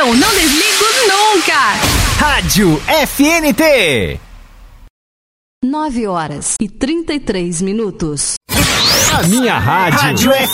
Eu não desligo nunca. Rádio FNT. 9h33. A minha rádio. Rádio FNT.